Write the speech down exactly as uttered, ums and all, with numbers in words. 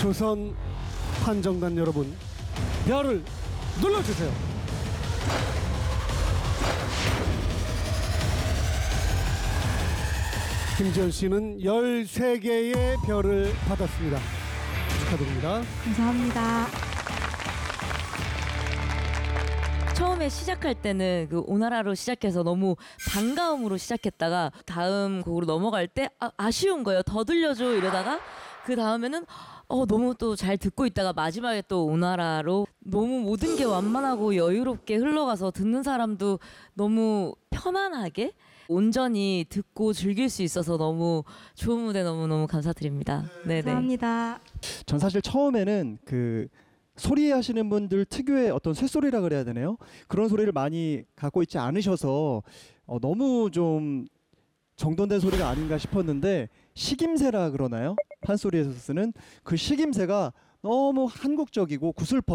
조선 판정단 여러분, 별을 눌러주세요. 김지연 씨는 열세 개의 별을 받았습니다. 축하드립니다. 감사합니다. 처음에 시작할 때는 그 오나라로 시작해서 너무 반가움으로 시작했다가 다음 곡으로 넘어갈 때 아, 아쉬운 거예요. 더 들려줘 이러다가 그 다음에는 어, 너무 또 잘 듣고 있다가 마지막에 또 오나라로 너무 모든 게 완만하고 여유롭게 흘러가서 듣는 사람도 너무 편안하게 온전히 듣고 즐길 수 있어서 너무 좋은 무대 너무너무 감사드립니다. 네네. 감사합니다. 전 사실 처음에는 그 소리 하시는 분들 특유의 어떤 쇳소리라 그래야 되나요? 그런 소리를 많이 갖고 있지 않으셔서 어, 너무 좀 정돈된 소리가 아닌가 싶었는데 식임새라 그러나요? 판소리에서 쓰는 그 식임새가 너무 한국적이고 구슬퍼